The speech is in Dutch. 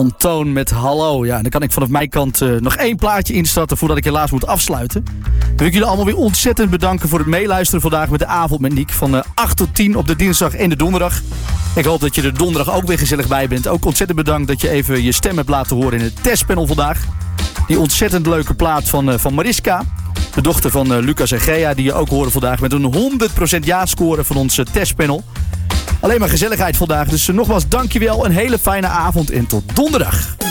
Antoon met Hallo. Ja, en dan kan ik vanaf mijn kant nog 1 plaatje instarten voordat ik helaas moet afsluiten. Dan wil ik jullie allemaal weer ontzettend bedanken voor het meeluisteren vandaag met de avond met Niek. Van 8 tot 10 op de dinsdag en de donderdag. Ik hoop dat je er donderdag ook weer gezellig bij bent. Ook ontzettend bedankt dat je even je stem hebt laten horen in het testpanel vandaag. Die ontzettend leuke plaat van Mariska. De dochter van Lucas en Gea, die je ook hoorde vandaag met een 100% ja-score van ons testpanel. Alleen maar gezelligheid vandaag. Dus nogmaals dankjewel, een hele fijne avond en tot donderdag.